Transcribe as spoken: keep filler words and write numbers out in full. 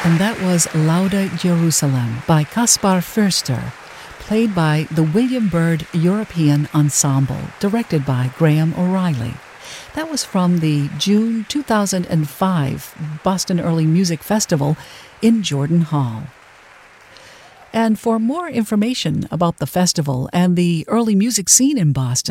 And that was Lauda Jerusalem by Kaspar Förster, played by the William Byrd European Ensemble, directed by Graham O'Reilly. That was from the June two thousand five Boston Early Music Festival in Jordan Hall. And for more information about the festival and the early music scene in Boston,